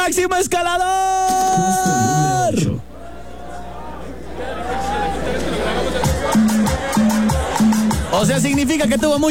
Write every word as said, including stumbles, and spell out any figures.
máximo escalador. O sea, significa que tuvo mucho